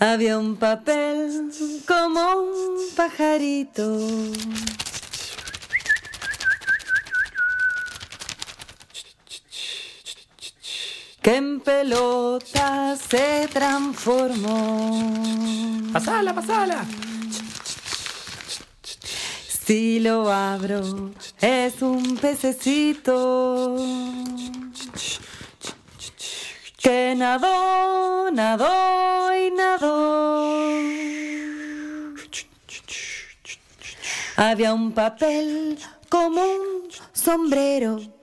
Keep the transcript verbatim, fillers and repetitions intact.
Había un papel como un pajarito que en pelota se transformó. ¡Pasala, pasala! Si lo abro, es un pececito que nadó, nadó y nadó. Había un papel como un sombrero